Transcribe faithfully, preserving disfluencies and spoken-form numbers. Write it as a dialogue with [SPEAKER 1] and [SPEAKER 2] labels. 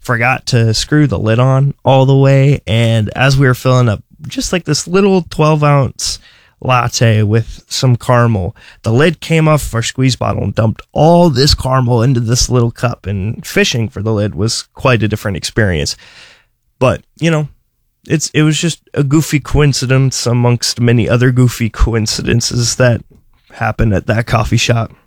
[SPEAKER 1] forgot to screw the lid on all the way. And as we were filling up just like this little twelve ounce latte with some caramel, the lid came off of our squeeze bottle and dumped all this caramel into this little cup. And fishing for the lid was quite a different experience. But, you know, it's it was just a goofy coincidence amongst many other goofy coincidences that happened at that coffee shop.